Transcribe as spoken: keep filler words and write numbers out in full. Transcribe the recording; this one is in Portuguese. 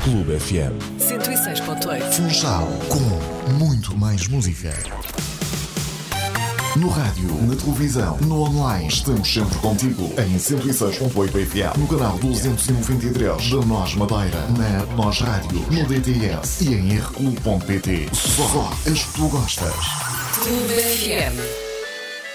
Clube F M. cento e seis ponto oito. Funchal, com muito mais música. No rádio, na televisão, no online, estamos sempre contigo. Em cento e seis ponto oito F M, no canal duzentos e noventa e três da Nós Madeira, na Nós Rádio, no D T S e em r clube ponto pt. Só as que tu gostas. Clube F M.